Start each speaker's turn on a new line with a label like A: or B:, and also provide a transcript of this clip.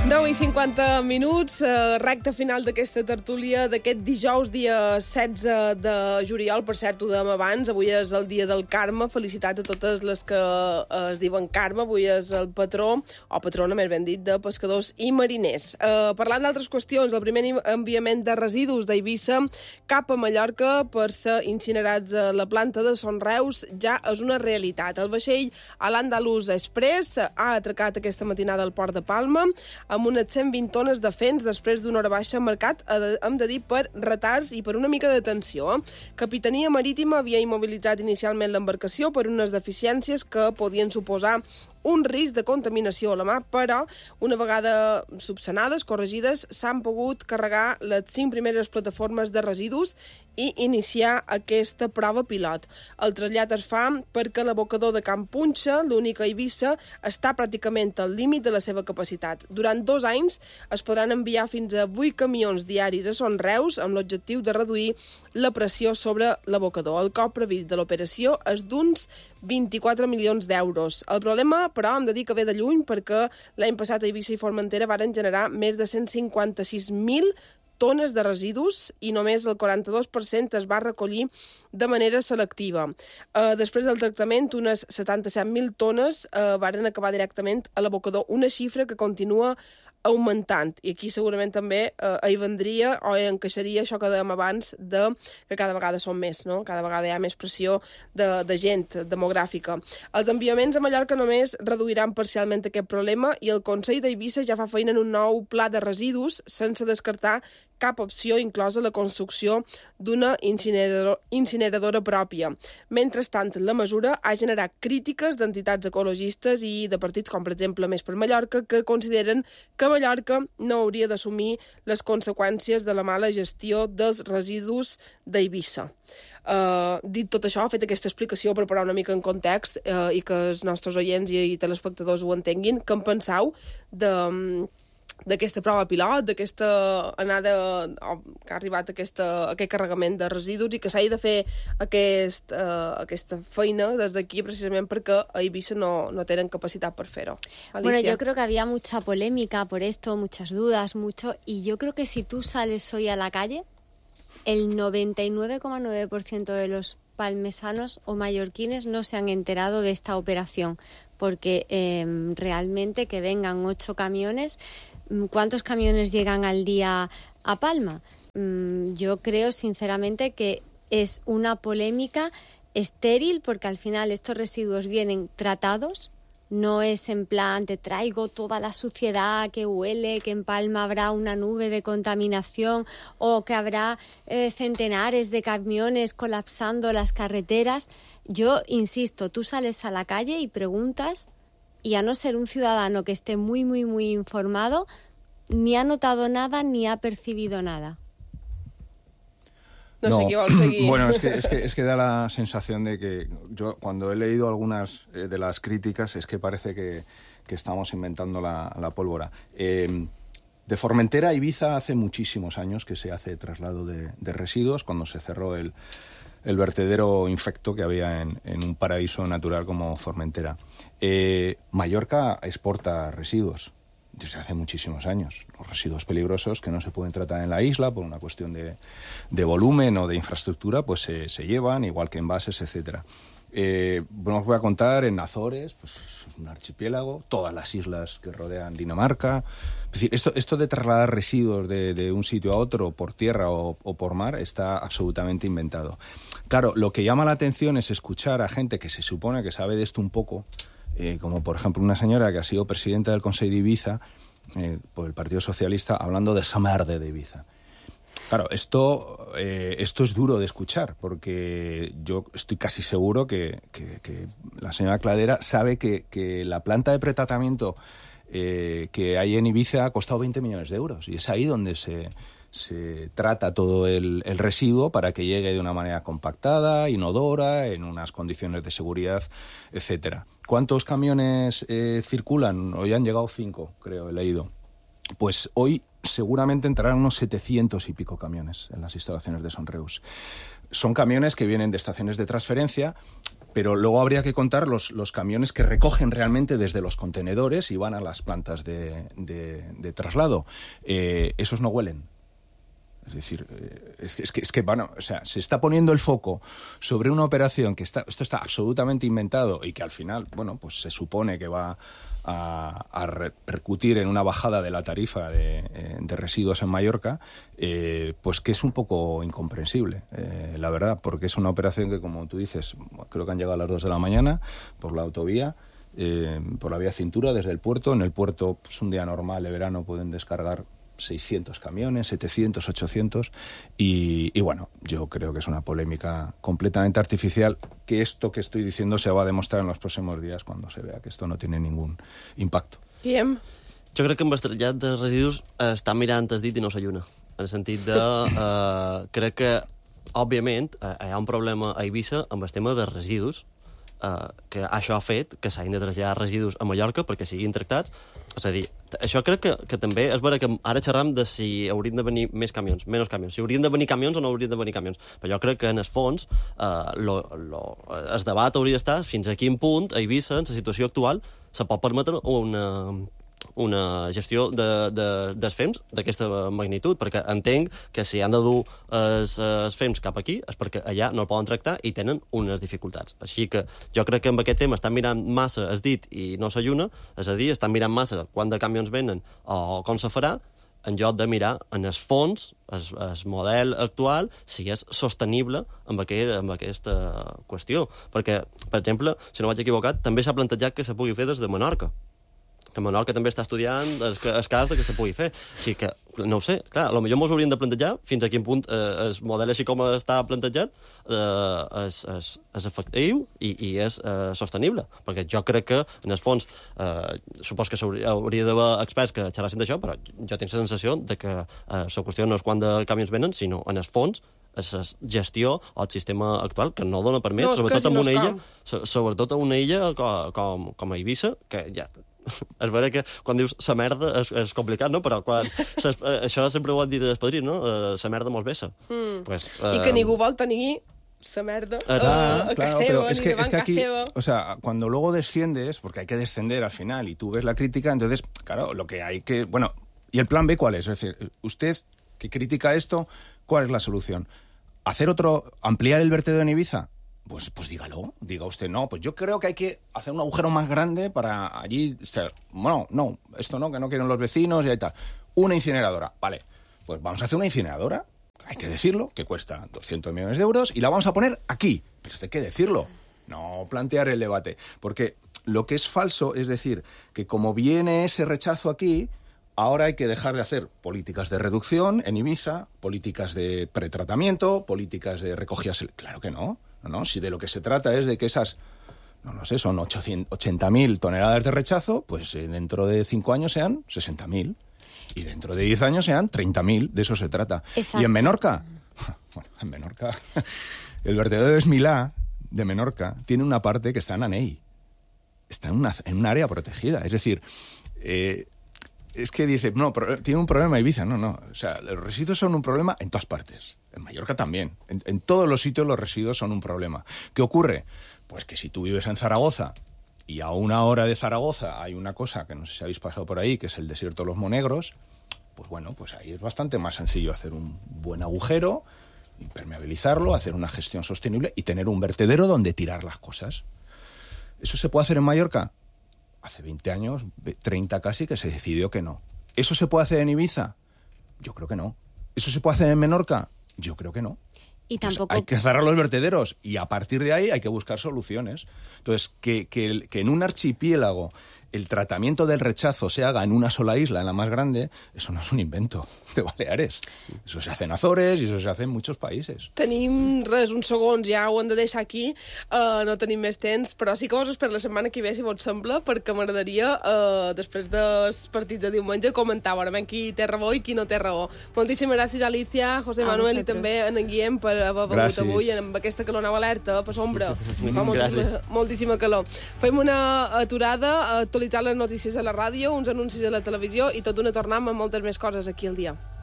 A: 9:50, recta final d'aquesta tertúlia d'aquest dijous, dia 16 de juliol. Per cert, ho dèiem abans, avui és el dia del Carme. Felicitats a totes les que es diuen Carme. Avui és el patró, o patrona, més ben dit, de pescadors i mariners. Parlant d'altres qüestions, el primer enviament de residus d'Eivissa cap a Mallorca per ser incinerats a la planta de Son Reus ja és una realitat. El vaixell l'Andalus Express ha atracat aquesta matinada al port de Palma amb unes 120 tones de fens després d'una hora baixa marcat, hem de dir, per retards i per una mica de tensió. Capitania Marítima havia immobilitzat inicialment l'embarcació per unes deficiències que podien suposar un risc de contaminació a la mà, però una vegada subsanades, corregides, s'han pogut carregar les 5 primeres plataformes de residus i iniciar aquesta prova pilot. El trasllat es fa perquè l'abocador de Can Punxa, l'únic a Eivissa, està pràcticament al límit de la seva capacitat. Durant 2 anys es podran enviar fins a 8 camions diaris a Son Reus amb l'objectiu de reduir la pressió sobre l'abocador. El cost previst de l'operació és d'uns 24 milions d'euros. El problema, però, hem de dir que ve de lluny perquè l'any passat a Eivissa i Formentera varen generar més de 156.000 tones de residus i només el 42% es va recollir de manera selectiva. Després del tractament, unes 77.000 tones varen acabar directament a l'abocador, una xifra que continua augmentant. I aquí segurament també hi vendria o hi encaixaria això que dèiem abans de que cada vegada són més, no? Cada vegada hi ha més pressió de gent demogràfica. Els enviaments a Mallorca només reduiran parcialment aquest problema i el Consell d'Eivissa ja fa feina en un nou pla de residus sense descartar cap opció, inclosa la construcció d'una incineradora pròpia. Mentrestant, la mesura ha generat crítiques d'entitats ecologistes i de partits com, per exemple, Més per Mallorca, que consideren que Mallorca no hauria d'assumir les conseqüències de la mala gestió dels residus d'Eivissa. Dit tot això, fet aquesta explicació per posar una mica en context i que els nostres oients i telespectadors ho entenguin, què en penseu d'aquesta prova pilot, d'aquesta anada que ha arribat aquest carregament de residus i que s'ha de fer aquesta feina des d'aquí precisament perquè a Eivissa no tenen capacitat per fer-ho. Alicia.
B: Bueno, yo creo que había mucha polémica por esto, muchas dudas, y yo creo que si tú sales hoy a la calle, el 99,9% de los palmesanos o mallorquines no se han enterado de esta operación, porque realmente que vengan 8 camiones... ¿Cuántos camiones llegan al día a Palma? Yo creo sinceramente que es una polémica estéril porque al final estos residuos vienen tratados, no es en plan te traigo toda la suciedad que huele, que en Palma habrá una nube de contaminación o que habrá centenares de camiones colapsando las carreteras. Yo insisto, tú sales a la calle y preguntas y a no ser un ciudadano que esté muy, muy, muy informado, ni ha notado nada ni ha percibido nada.
A: No sé qué va a seguir.
C: Bueno, es que da la sensación de que yo cuando he leído algunas de las críticas es que parece que estamos inventando la pólvora. De Formentera a Ibiza hace muchísimos años que se hace traslado de residuos cuando se cerró el vertedero infecto que había en un paraíso natural como Formentera. Mallorca exporta residuos desde hace muchísimos años. Los residuos peligrosos que no se pueden tratar en la isla por una cuestión de volumen o de infraestructura, pues se llevan, igual que envases, etcétera. Bueno, os voy a contar en Azores, pues un archipiélago, todas las islas que rodean Dinamarca. Es decir, esto de trasladar residuos de un sitio a otro por tierra o por mar está absolutamente inventado. Claro, lo que llama la atención es escuchar a gente que se supone que sabe de esto un poco, como por ejemplo una señora que ha sido presidenta del Consell d'Ibiza por el Partido Socialista, hablando de esa merda de Ibiza. Claro, esto es duro de escuchar, porque yo estoy casi seguro que la señora Cladera sabe que la planta de pretratamiento que hay en Ibiza ha costado 20 millones de euros, y es ahí donde se trata todo el residuo para que llegue de una manera compactada, inodora, en unas condiciones de seguridad, etcétera. ¿Cuántos camiones circulan? Hoy han llegado 5, creo, he leído. Pues hoy seguramente entrarán unos 700 y pico camiones en las instalaciones de Son Reus. Son camiones que vienen de estaciones de transferencia. pero luego habría que contar los camiones que recogen realmente desde los contenedores y van a las plantas de traslado. Esos no huelen. Es decir, es que bueno, o sea, se está poniendo el foco sobre una operación que esto está absolutamente inventado y que al final, bueno, pues se supone que va a repercutir en una bajada de la tarifa de residuos en Mallorca, pues que es un poco incomprensible, la verdad, porque es una operación que, como tú dices, creo que han llegado a las 2 de la mañana por la autovía, por la vía Cintura, desde el puerto. En el puerto, pues un día normal de verano pueden descargar 600 camiones, 700, 800 y bueno, yo creo que es una polémica completamente artificial, que esto que estoy diciendo se va a demostrar en los próximos días cuando se vea que esto no tiene ningún impacto.
A: Bien.
D: Jo crec que amb el trasllat de residus està mirant el dit i no s'alluna, en el sentit de crec que òbviament hi ha un problema a Eivissa amb el tema de residus, que això ha fet que s'hagin de traslladar residus a Mallorca perquè siguin tractats. És a dir, això crec que també és vera que ara xerram de si haurien de venir més camions, menys camions, si haurien de venir camions o no haurien de venir camions. Però jo crec que en el fons el debat hauria d'estar fins a quin punt a Eivissa, en la situació actual, se pot permetre una gestió dels fems d'aquesta magnitud, perquè entenc que si han de dur els fems cap aquí és perquè allà no el poden tractar i tenen unes dificultats. Així que jo crec que amb aquest tema estan mirant massa el dit i no s'alluna, és a dir, estan mirant massa quant de camions venen o com se farà, en lloc de mirar en el fons, el model actual, si és sostenible amb aquesta qüestió. Perquè, per exemple, si no vaig equivocat, també s'ha plantejat que se pugui fer des de Menorca. Que Menorca també està estudiant el cas de que se pugui fer. Així que, no ho sé, clar, potser ens hauríem de plantejar fins a quin punt el model així com està plantejat és efectiu i és sostenible. Perquè jo crec que, en el fons, supos que hauria d'haver experts que xerrassin d'això, però jo tinc la sensació de que la qüestió no és quant de camions venen, sinó, en el fons, és la gestió o el sistema actual que no dona permès, sobretot a una illa com a Eivissa, que ja... És vera que quan dius sa merda és complicat, no? Però quan això sempre ho han dit els padrins, no? Sa merda mos vessa.
A: Pues, I que ningú vol tenir sa merda a casa seva, ni davant casa seva.
C: O sea, cuando luego desciendes, porque hay que descender al final, y tú ves la crítica, entonces, claro, lo que hay que... Bueno, ¿y el plan B cuál es? Es decir, usted que critica esto, ¿cuál es la solución? ¿Ampliar el vertedero en Ibiza? Pues dígalo, diga usted, no, pues yo creo que hay que hacer un agujero más grande para allí, bueno, no, esto no, que no quieren los vecinos y tal. Una incineradora, vale, pues vamos a hacer una incineradora, hay que decirlo, que cuesta 200 millones de euros y la vamos a poner aquí, pero usted hay que decirlo, no plantear el debate, porque lo que es falso es decir que como viene ese rechazo aquí, ahora hay que dejar de hacer políticas de reducción en Ibiza, políticas de pretratamiento, políticas de recogida. Claro que no. No, si de lo que se trata es de que esas, no lo sé, son 80.000 toneladas de rechazo, pues dentro de 5 años sean 60.000. Y dentro de 10 años sean 30.000. De eso se trata.
B: Exacto.
C: Y en Menorca, bueno, en Menorca, el vertedero de Esmilá, de Menorca, tiene una parte que está en ANEI. Está en un área protegida. Es decir, es que dice, no, tiene un problema Ibiza. No. O sea, los residuos son un problema en todas partes. En Mallorca también. En todos los sitios los residuos son un problema. ¿Qué ocurre? Pues que si tú vives en Zaragoza y a 1 hora de Zaragoza hay una cosa que no sé si habéis pasado por ahí, que es el desierto de los Monegros, pues bueno, pues ahí es bastante más sencillo hacer un buen agujero, impermeabilizarlo, hacer una gestión sostenible y tener un vertedero donde tirar las cosas. ¿Eso se puede hacer en Mallorca? Hace 20 años, 30 casi, que se decidió que no. ¿Eso se puede hacer en Ibiza? Yo creo que no. ¿Eso se puede hacer en Menorca? Yo creo que no.
B: Y tampoco...
C: Pues hay que cerrar los vertederos y a partir de ahí hay que buscar soluciones. Entonces, que en un archipiélago el tratamiento del rechazo se haga en una sola isla, en la más grande, eso no es un invento de Baleares. Eso se hace en Azores i eso se hace en muchos países.
A: Tenim uns segons, ja ho hem de deixar aquí, no tenim més temps, però sí que vos per la setmana que ve, si vos sembla, perquè m'agradaria, després del partit de diumenge, comentar veurem qui té raó i qui no té raó. Moltíssimes gràcies, Alicia, José Manuel i també en Guillem per haver vengut avui amb aquesta calor nova alerta, per sombra. Moltíssima calor. Fem una aturada, actualitzar les notícies a la ràdio, uns anuncis a la televisió i tot una tornada amb moltes més coses aquí al dia.